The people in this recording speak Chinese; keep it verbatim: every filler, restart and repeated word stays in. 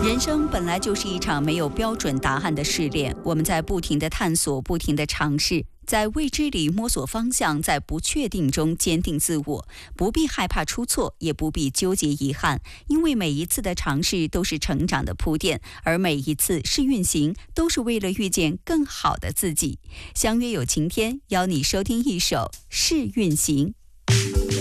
人生本来就是一场没有标准答案的试炼，我们在不停地探索，不停地尝试，在未知里摸索方向，在不确定中坚定自我。不必害怕出错，也不必纠结遗憾，因为每一次的尝试都是成长的铺垫，而每一次试运行都是为了遇见更好的自己。相约有晴天，邀你收听一首试运行。